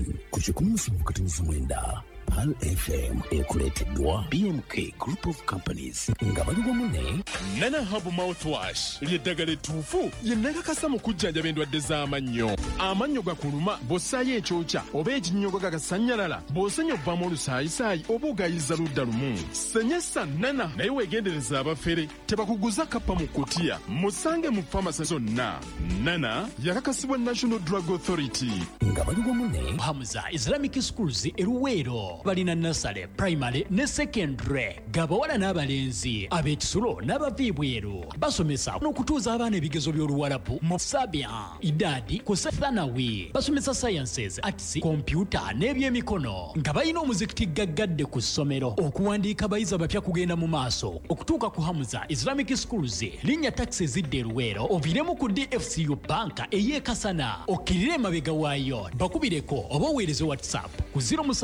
ku 17 Pal FM ekuleteddwa BMK Group of Companies nga bali wamu ne Nana Hub Mouthwash ly'eddagala ettuufu lye nakakasa mu kujjanjaba endwadde z'amannyo. Amannyo gakuluma bw'ossaayo ekyokya oba ekinnyogo gagasannyalala bw'osenya obbamu olusaayisaayi oba ogayiza ludda lumu. Senyesa Nana naye weegendereza abafere tebakuguza kappa mu kkutiya. Musange mu famasi zonna. Nana yakakasibwa National Drug Authority. nga bali wamu ne Hamza Islamic Schools eruweero balina nasale primary ne secondary gabawala n'abalenzi ab'ekisulo n'abaviibweru basomesa n'okutuuza abaana ebigezo by'oluwalabu mu Sabia idadi ku Thanawi basomesa sciences arts computer n'ebyemikono nga balina omuzikiti gaggadde ku ssomero okuwandiika abayizi abapya kugenda mu maaso okutuuka ku Hamza Islamic Schools linnya taxi zidde eruweero oviremu ku DFCU banka ey'ekasana okkirire emabega waayo bakubireko oba oweereze WhatsApp ku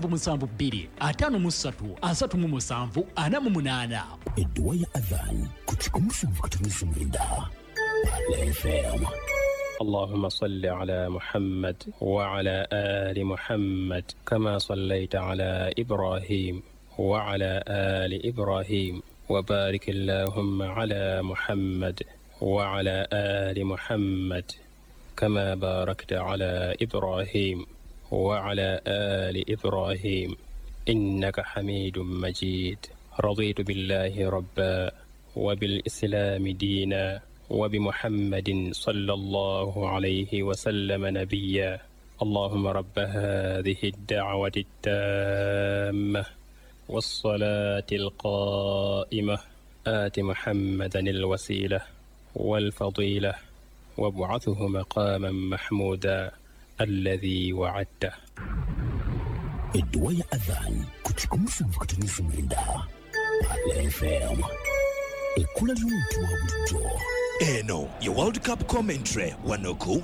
072 edduwa ya adhan ku 17 Pal FM. اللهم صل على محمد وعلى آل محمد كما صليت على إبراهيم وعلى آل إبراهيم وبارك اللهم على محمد وعلى آل محمد كما باركت على إبراهيم وعلى آل إبراهيم إنك حميد مجيد. رضيت بالله ربا وبالإسلام دينا وبمحمد صلى الله عليه وسلم نبيا. اللهم رب هذه الدعوة التامة والصلاة القائمة آت محمدا الوسيلة والفضيلة وابعثه مقاما محمودا الذي وعدته. edduwa ya adhan ku 17 Pal FM. Ekkula ly'omuntu wa bulijjo. Eno ye World Cup commentary wanoku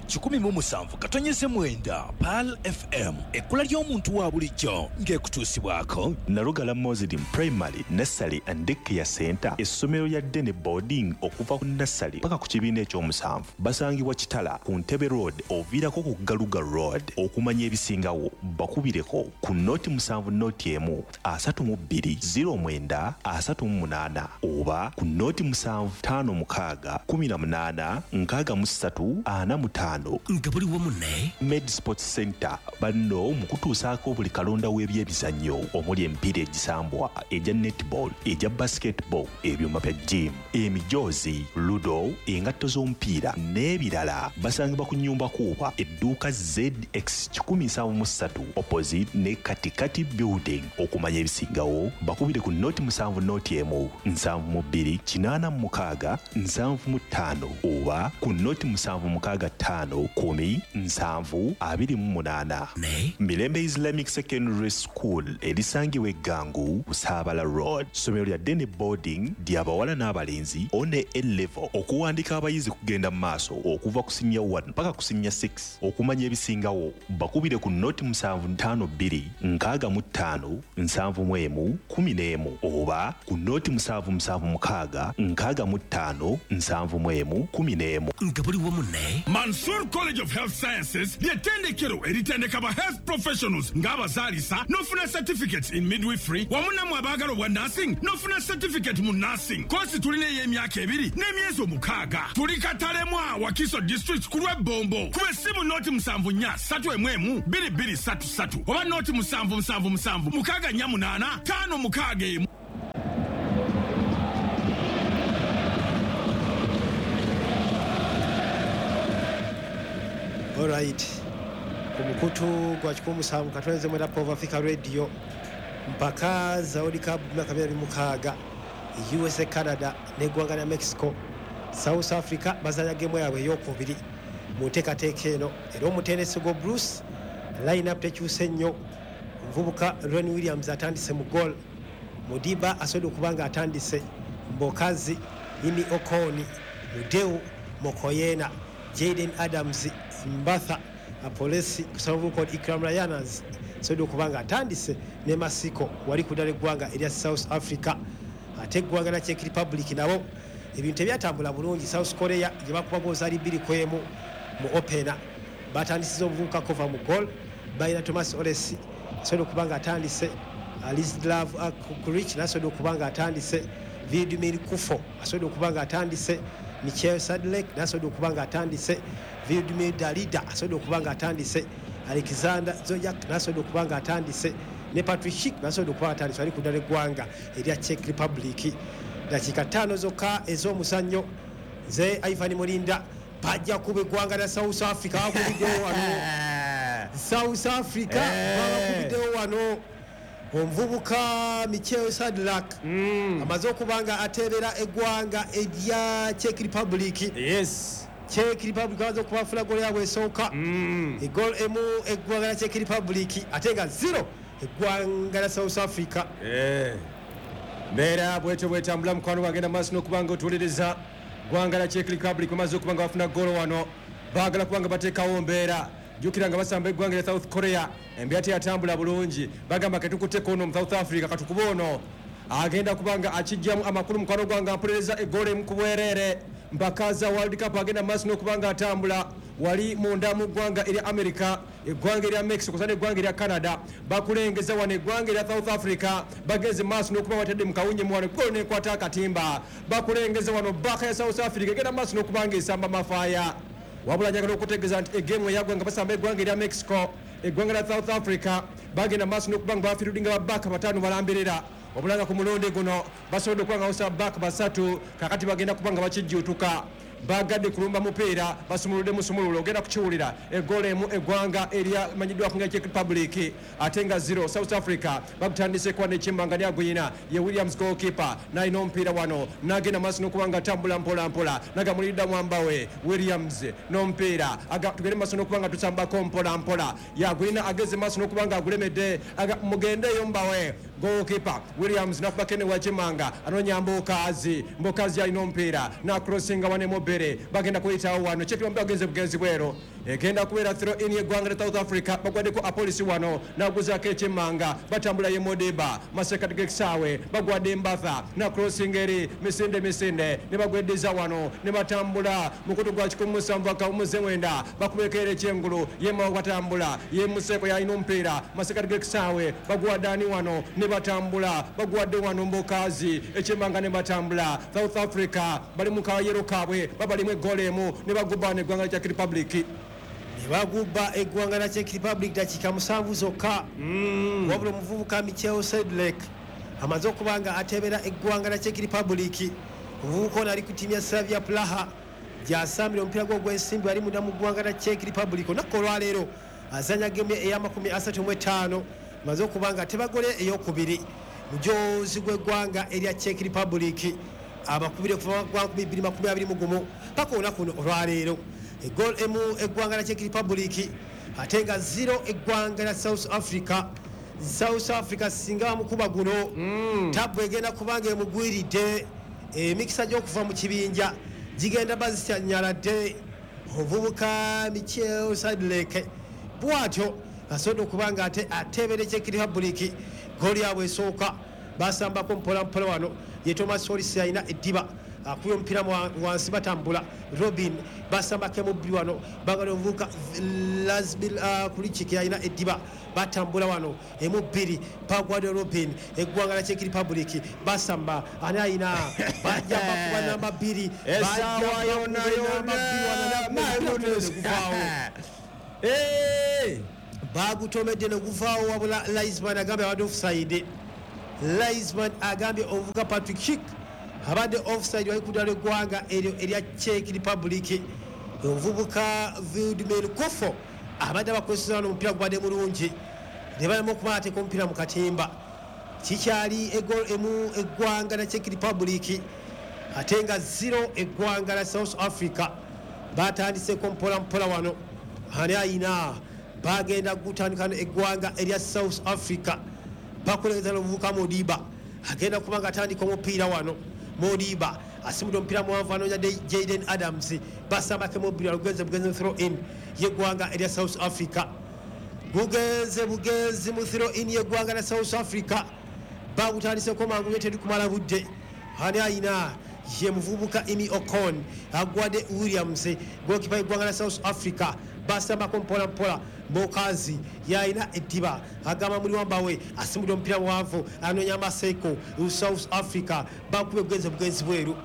17/9 Pal FM ekkula ly'omuntu wa bulijjo ng'ekutuusibwako Narugala Muslim Primary Nursery and Daycare Center essomero lya Dene Boarding okuva ku nursery paka ku kibiina ekyomusanvu basangibwa Kitala ku Ntebe Road oviirako ku Galuga Road. Okumanya ebisingawo bakubireko ku noti 7 noti 1 32 09 38 oba ku noti 7 5 6 18 nga buli wamu ne Med Sports Center banno mu kutuusaako buli kalonda w'ebyebizannyo omuli emipiira egisambwa egya netball egya basketball ebyuma bya gym emijoozi ludo engatto z'omupiira n'ebirala basangibwa ku nnyumba kuuba edduuka ZX 173 opposite ne Katikati building. Okumanya ebisingawo bakubire ku noti 7 noti 1 72 86 75 oba ku noti 765 10 728 ne Mirembe Islamic Secondary School erisangibwa Eggangu Busaabala Road. Somero lya Dene Boarding ly'abawala n'abalenzi one A-level okuwandiika abayizi kugenda mu maaso okuva ku senior 1 paka ku senior 6. Okumanya ebisingawo bakubire ku noti 752 65 71 11 oba ku noti 776 65 71 11 nga buli wamu ne Mansour College of Health Sciences ly'ettendekero eritendeka ba health professionals ng'abazaalisa n'ofuna certificates in midwifery wamu nammwe abaagala obwa nursing n'ofuna certificate mu nursing. Kosi tulina ey'emyaka 2 n'emyezi 6. Tuli Katalemwa Wakiso District ku lw'Ebbombo. Kuba essimu noti 74 2233 oba noti 777 648 561. Alright. Ku mukutu gwa 17 katweze mu Rap of Africa Radio mpaka za World Cup mwaka 2006 USA Canada n'eggwanga lya Mexico South Africa bazanya game yaabwe ey'okubiri mu nteekateeka eno era omutenesi go Bruce line up tekyuse nnyo. Nvubuka Ron Williams atandise mu goal, Mudiba asobola okubanga atandise, Mbokazi Ini Okoni, Mudeu Mokoyena, Jaden Adams, Mbatha Apolesi kusavuko Ikram Rayanas asobola okubanga atandise ne Masiko wali kudala eggwanga erya South Africa. Ate eggwanga la Czech Republic nabo ebintu ebyatambula bulungi. South Korea gye bakuba gooza 2-1 mu opener batandisiza obuvubuka kova mu goal balina Thomas Olesi asobola okubanga atandise, Alislav Kurich nasobola okubanga atandise, Vladimir Kufo asobola okubanga atandise, Michael Sadlek nasobola okubanga atandise, Vladimir Dalida asobola okubanga atandise, Alexander Zojak nasobola okubanga atandise, ne Patrick Schick nasobola okubanga atandise ali ku ddala eggwanga erya Czech Republic. Dakika 5 zokka ez'omuzannyo, nze Ivan Mulinda bajja kuba eggwanga lya South Africa bakubiddewo wano. South Africa bakubiddewo wano. Omuvubuka Michael Sadlak amaze okubanga ateebera eggwanga erya Czech Republic. Yes. Czech Republic amaze okubafula golo yabwe esooka. Egol emu eggwanga lya Czech Republic ate nga 0 eggwanga lya South Africa. Mbeera bwetyo bwetambula mukwano bagenda maaso n'okubanga otuwuliriza ggwanga lya Czech Republic bamaze okubanga bafuna golo wano, baagala kubanga bateekawo mbeera. Jukira nga basamba eggwanga lya South Korea, embeera teyatambula bulungi, bagamba ketukutteko ono mu South Africa katukuba ono agenda kubanga akijjamu amakulu mukwano gwanga ampuliriza eggolo emu ku bwereere. Mpaka za World Cup agenda maaso n'okubanga atambula wali munda mu ggwanga erya America, eggwanga erya Mexico kusana eggwanga erya Canada, bakulengeza wano eggwanga erya South Africa bagenze maaso n'okuba watadde mu kawunye mu wano golo n'ekwata akatimba, bakulengeza wano baka ya South Africa egenda maaso n'okubanga esamba mafaaya. Wabula njagala okutegeeza nti egemu eyagwa nga basamba eggwanga erya Mexico, eggwanga lya South Africa bagenda maaso n'okubanga bafirudinga babaka bataano balambirira. Obulanga ku mulonde guno basobodde okubanga basaba baka basatu, kakati bagenda kubanga bakijjuutuka. Bagadde kulumba mupiira basumuludde musumululo ogenda kukiwulira eggolo emu eggwanga erya manyiddwa ku Czech Republic ate nga 0 South Africa bakutandise kwa nekimbanga lyaguyina ye Williams goalkeeper nalina omupiira wano n'agenda maaso n'okubanga atambula mpola mpola nagamulidda mwambawe Williams n'omupiira tugende maaso n'okubanga tusambako mpola mpola yaguyina ageze maaso n'okubanga agulemedde mugendeyo mbawe goalkeeper Williams nakubakene wakimanga anonya Mbokazi alina omupiira na crossinga wane mobile bagenda kuyitawo wano kyetwa bagenze bugenzi bwero egenda kubeera throw in yeggwanga lya South Africa bagwaddeko apolisi wano naguzaako ekyemmanga batambula ye Modiba masekati g'ekisaawe bagwadde Mbatha na crossing eri misinde ne bagweddiza wano ne batambula mukutu gwa 17 bakubekeera ekyengulu yema batambula ye Museko yalina omupiira masekati g'ekisaawe bagwaddani wano ne batambula bagwadde wano Mbokazi ekyemmanga ne batambula South Africa bali mu kayero kaabwe babalimu eggolo emu ne bagubba n'eggwanga lya Czech Republic. Ne bagubba eggwanga lya Czech Republic dakika 7 zokka. Wabula omuvubuka Michael Sadlek amaze okubanga ateebera eggwanga lya Czech Republic. Omuvubuka ono ali ku ttiimu ya Slavia Praha gy'asambira omupiira gwe ogw'ensimbi ali munda mu ggwanga lya Czech Republic. Olunaku olwaleero azanya gemu eya 35 amaze okubanga ateba gole ey'okubiri mujozi gw'eggwanga erya Czech Republic abakubire kuva kwa 2021 paka olunaku olwaleero egol emu eggwanga lya Czech Republic ate nga 0 eggwanga lya South Africa. South Africa singa bamukuba guno tabu egenda kubanga emugwiridde emikisa gy'okuva mu kibinja gigenda bazisyanyaladde omuvubuka Michael Sadlek bwatyo asobodde okubanga ate ateebera Czech Republic goli yabwe esooka basambako mpola mpola wano ye Thomas Olesi alina eddiba akuye omupiira wansi batambula Robin basambako emubbiri wano bagala omuvubuka Lasbil Kulichik alina eddiba batambula wano emubbiri bagwadde Robin eggwanga lya Czech Republic basamba ani alina bajja bakuba namba 2 esaawa yonna bagutomedde ne guvaawo wabula Linesman agambye abadde offside. Linesman agambye omuvubuka Patrick Schick abadde offside wali ku ddala eggwanga eryo erya Czech Republic. Omuvubuka Vladimir Kofo abadde abakozesa wano omupiira gubadde mulungi ne balamu okuba ateeka omupiira mu katimba. Kikyali egol emu eggwanga lya Czech Republic ate nga 0 eggwanga lya South Africa. Batandiseko mpola mpola wano ani ayina bagenda gutandikano eggwanga erya South Africa bakulengeza n'omuvubuka Modiba agenda kubanga atandika omupiira wano. Modiba asimudde omupiira muwanvu anoonya Jaden Adams basambako emubbiri alugenze bugenzi mu throw in yeggwanga erya South Africa. Bugenzi mu throw in yeggwanga lya South Africa bagutandiseko mangu ye teri kumala budde ani ayina ye muvubuka Imi Okon agwadde Williams gokipa eggwanga lya South Africa basamba kompola mpola Mbokazi yaina Ediba agama muri wambawe asimudde omupiira muwanvu anonya Maseko South Africa bakube bugenzi bweru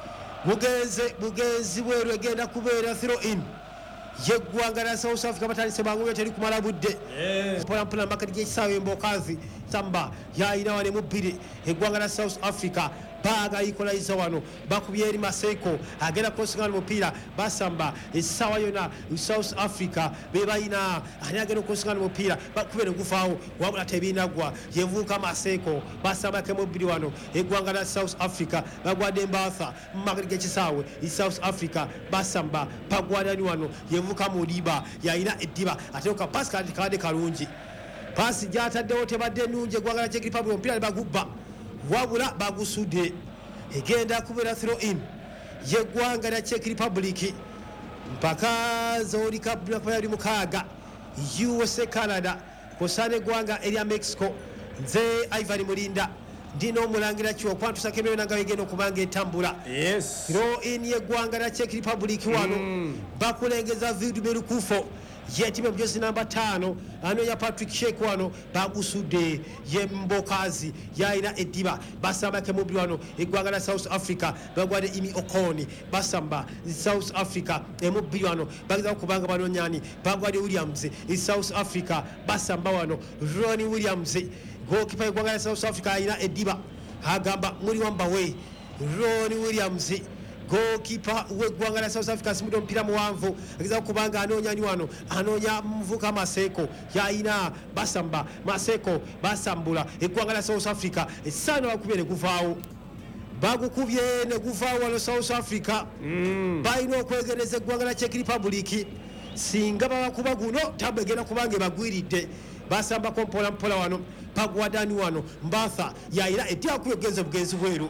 bugenzi bweru egenda kubeera throw in yeggwanga lya South Africa batandise bangu teri kumala budde mpola makati g'ekisaawe Mbokazi Samba yaina wane mu bbiri eggwanga lya South Africa baga equalizer wano bakubye eri Maseko agenda kosingana mupiira basamba essaawa yona South Africa bebayina ani agenda kosingana mupiira bakubere gufaawo wabula tebinagwa yevuka Maseko basamba ke mubiri wano eggwanga lya South Africa bagwadde Mbatha makati g'ekisaawe South Africa basamba bagwadani wano yevuka Mudiba yaina Ediba ateoka Pascal kade kalungi pasi gyataddewo tebadde nnungi eggwanga lya Czech Republic omupiira bagubba wabula bagusudde egenda kubeera throw in yeggwanga lya Czech Republic mpaka zolika buli mukaaga USA Canada kosana eggwanga erya Mexico nze Ivan Mulinda ndino omulangira kiwo kwantusako emyoyo nanga egenda okubanga etambula throw in yeggwanga lya Czech Republic wano bakulengeza Vladimir Kufo yetimu mjozi namba 5 ano ya Patrick Sheik wano bagusudde ye Mbokazi yaina Ediba basamba ke mubiri wano eggwanga lya South Africa bagwade Imi Okoni basamba South Africa emubiri wano bagiza kubanga banonyani bagwade Williams South Africa basamba wano Ronnie Williams goalkeeper eggwanga lya South Africa yaina Ediba agamba muri wambawe Ronnie Williams goalkeeper weggwanga lya South Africa simudde omupiira muwanvu agiza kubanga anoonyani wano anoonya muvuka Maseko yaina basamba Maseko basambula eggwanga lya South Africa essano bakubye kuvaawo bagukubye ne guvaawo wano South Africa balina okwegereza eggwanga lya Czech Republic singa babakuba guno tabwe egenda kubanga bagwiridde basamba kompola mpola wano bagwadani wano Mbatha yaina etyakuyo bugenzi bweru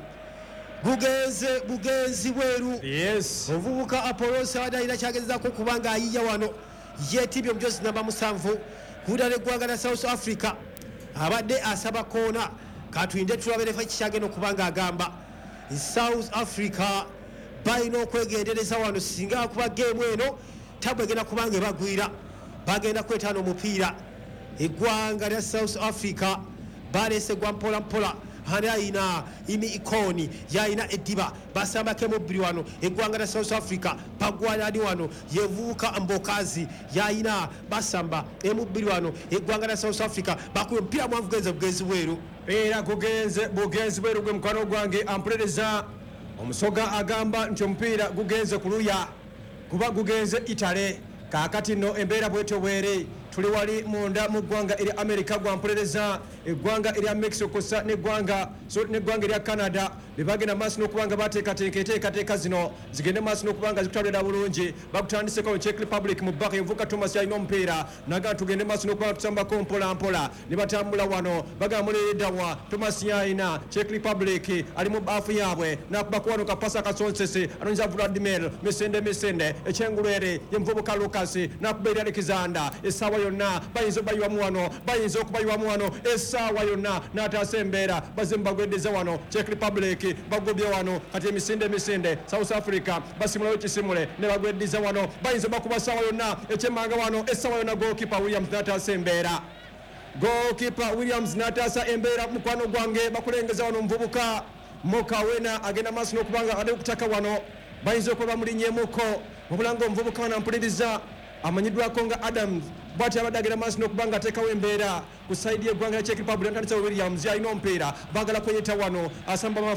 bugenzi bweru ovubuka Apollos wadayira kyagezezako kubanga ayiya wano yetibye omujozi namba 7 kudala eggwanga lya South Africa abadde asaba koona katwinde tulabere fa kikyagenda okubanga agamba South Africa balina okwegendereza wano singa kuba game eno tabwe egenda kubanga bagwira bagenda kwetaana omupiira eggwanga lya South Africa balese gwa mpola Hanaina Imi Ikoni yaina Ediba basamba ke mubiri wano eggwanga lya South Africa bagwalani wano yevuka Mbokazi yaina basamba emubiri wano eggwanga lya South Africa bakuye mpira mwanvu bugenzi bweru era bugenzi bweru gwe mukwano gwange ampereza omusoga agamba nti omupiira gugenze kuluya kuba gugenze Italy kakati no embeera bweto bwere tuli wali munda mu ggwanga eri America gwampereza eggwanga eri Mexico kosa neggwanga eri Canada bibagenda maaso n'okubanga bateekateeka zino zigende maaso n'okubanga zikutwalira bulungi bakutandiseko Czech Republic mu bbaka evuka Thomas yalina omupiira naga tugende maaso n'okubanga tusambako mpola ne batambula wano bagamba mulereddawa Thomas yalina Czech Republic ali mu baafu yaabwe nakubako wano kapasa kasonsese anonyiza Vladimir Misende ekyengulwere yemuvubuka Lucas nakuba eri Alexander essaawa yonna bayinza okubayiwamu wano essaawa yonna n'ataasa embeera bazemu bagweddeza wano Czech Republic bagobye wano kati emisinde South Africa basimulayo kisimule ne bagweddiza wano bayinza bakuba essaawa yonna ekyemmanga wano essaawa yonna goalkeeper Williams n'ataasa embeera mukwano gwange bakulengeza wano omuvubuka Mokawena agenda maaso n'okubanga ali okutaka wano bayinza okuba bamulinnyemuko wabula ng'omuvubuka wano ampuliriza amanyiddwako nga Adams bwati abadde agenda maaso n'okubanga ateekawo embeera ku saidi y'eggwanga lya Czech Republic ntandisa Williams yalina omupiira baagala kweyita wano asamba